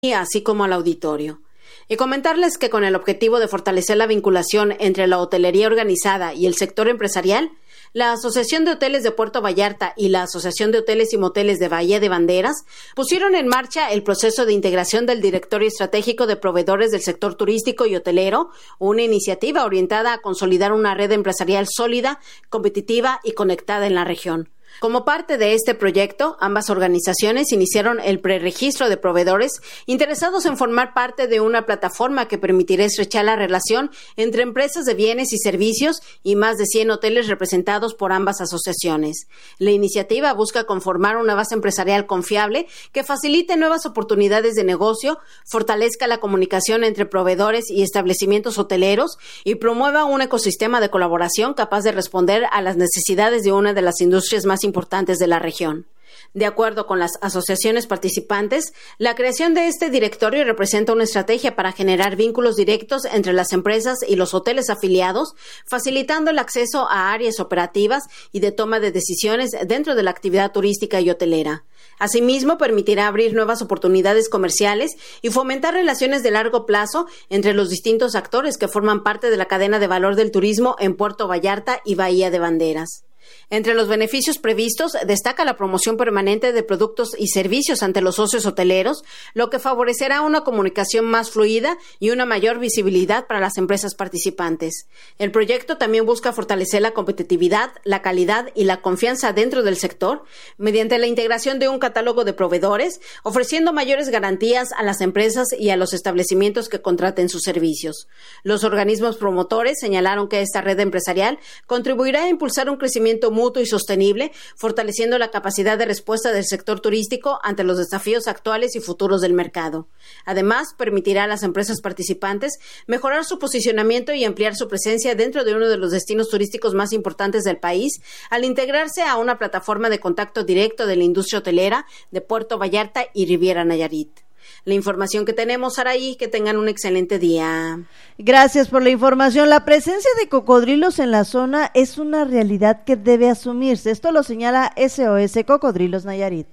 así como al auditorio. Y comentarles que con el objetivo de fortalecer la vinculación entre la hotelería organizada y el sector empresarial, la Asociación de Hoteles de Puerto Vallarta y la Asociación de Hoteles y Moteles de Bahía de Banderas pusieron en marcha el proceso de integración del Directorio Estratégico de Proveedores del Sector Turístico y Hotelero, una iniciativa orientada a consolidar una red empresarial sólida, competitiva y conectada en la región. Como parte de este proyecto, ambas organizaciones iniciaron el preregistro de proveedores interesados en formar parte de una plataforma que permitirá estrechar la relación entre empresas de bienes y servicios y más de 100 hoteles representados por ambas asociaciones. La iniciativa busca conformar una base empresarial confiable que facilite nuevas oportunidades de negocio, fortalezca la comunicación entre proveedores y establecimientos hoteleros y promueva un ecosistema de colaboración capaz de responder a las necesidades de una de las industrias más importantes de la región. De acuerdo con las asociaciones participantes, la creación de este directorio representa una estrategia para generar vínculos directos entre las empresas y los hoteles afiliados, facilitando el acceso a áreas operativas y de toma de decisiones dentro de la actividad turística y hotelera. Asimismo, permitirá abrir nuevas oportunidades comerciales y fomentar relaciones de largo plazo entre los distintos actores que forman parte de la cadena de valor del turismo en Puerto Vallarta y Bahía de Banderas. Entre los beneficios previstos destaca la promoción permanente de productos y servicios ante los socios hoteleros, lo que favorecerá una comunicación más fluida y una mayor visibilidad para las empresas participantes. El proyecto también busca fortalecer la competitividad, la calidad y la confianza dentro del sector mediante la integración de un catálogo de proveedores, ofreciendo mayores garantías a las empresas y a los establecimientos que contraten sus servicios. Los organismos promotores señalaron que esta red empresarial contribuirá a impulsar un crecimiento mutuo y sostenible, fortaleciendo la capacidad de respuesta del sector turístico ante los desafíos actuales y futuros del mercado. Además, permitirá a las empresas participantes mejorar su posicionamiento y ampliar su presencia dentro de uno de los destinos turísticos más importantes del país, al integrarse a una plataforma de contacto directo de la industria hotelera de Puerto Vallarta y Riviera Nayarit. La información que tenemos, Saraí, que tengan un excelente día. Gracias por la información. La presencia de cocodrilos en la zona es una realidad que debe asumirse. Esto lo señala SOS Cocodrilos Nayarit.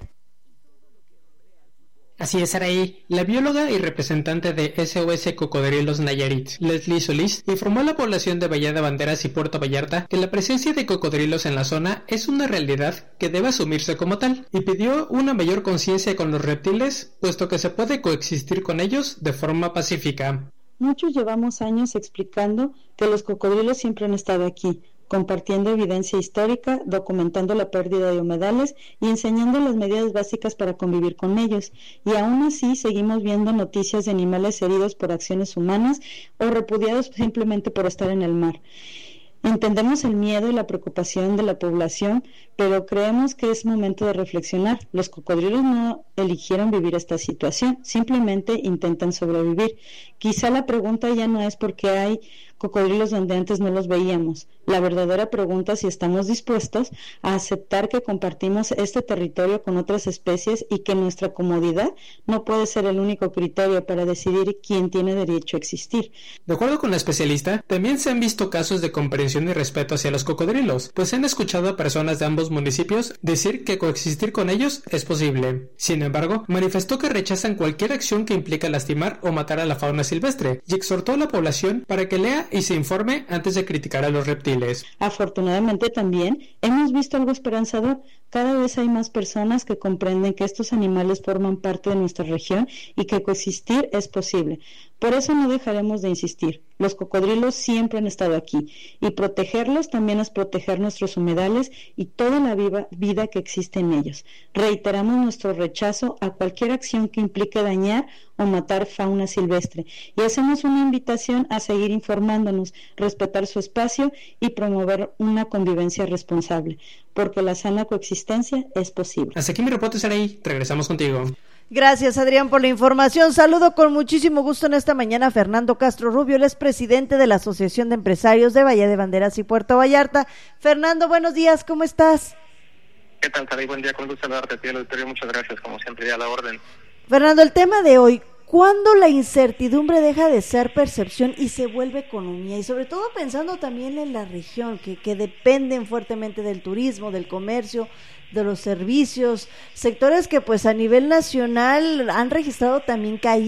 Así es, Saraí. La bióloga y representante de SOS Cocodrilos Nayarit, Leslie Solís, informó a la población de Bahía de Banderas y Puerto Vallarta que la presencia de cocodrilos en la zona es una realidad que debe asumirse como tal, y pidió una mayor conciencia con los reptiles, puesto que se puede coexistir con ellos de forma pacífica. Muchos llevamos años explicando que los cocodrilos siempre han estado aquí, compartiendo evidencia histórica, documentando la pérdida de humedales y enseñando las medidas básicas para convivir con ellos. Y aún así seguimos viendo noticias de animales heridos por acciones humanas o repudiados simplemente por estar en el mar. Entendemos el miedo y la preocupación de la población, pero creemos que es momento de reflexionar. Los cocodrilos no eligieron vivir esta situación, simplemente intentan sobrevivir. Quizá la pregunta ya no es por qué hay cocodrilos donde antes no los veíamos. La verdadera pregunta es si estamos dispuestos a aceptar que compartimos este territorio con otras especies y que nuestra comodidad no puede ser el único criterio para decidir quién tiene derecho a existir. De acuerdo con la especialista, también se han visto casos de comprensión y respeto hacia los cocodrilos, pues se han escuchado a personas de ambos municipios decir que coexistir con ellos es posible. Sin embargo, manifestó que rechazan cualquier acción que implica lastimar o matar a la fauna silvestre y exhortó a la población para que lea y se informe antes de criticar a los reptiles. Afortunadamente también hemos visto algo esperanzador. Cada vez hay más personas que comprenden que estos animales forman parte de nuestra región y que coexistir es posible. Por eso no dejaremos de insistir. Los cocodrilos siempre han estado aquí y protegerlos también es proteger nuestros humedales y toda la vida que existe en ellos. Reiteramos nuestro rechazo a cualquier acción que implique dañar o matar fauna silvestre y hacemos una invitación a seguir informándonos, respetar su espacio y promover una convivencia responsable, porque la sana coexistencia es posible. Hasta aquí mi reporte, Saraí. Regresamos contigo. Gracias, Adrián, por la información. Saludo con muchísimo gusto en esta mañana a Fernando Castro Rubio, él es presidente de la Asociación de Empresarios de Bahía de Banderas y Puerto Vallarta. Fernando, buenos días, ¿cómo estás? ¿Qué tal, Saraí? Buen día, con gusto saludarte, tío auditorio, muchas gracias, como siempre, ya a la orden. Fernando, el tema de hoy, ¿Cuándo la incertidumbre deja de ser percepción y se vuelve economía? Y sobre todo pensando también en la región, que dependen fuertemente del turismo, del comercio, de los servicios, sectores que pues a nivel nacional han registrado también caídas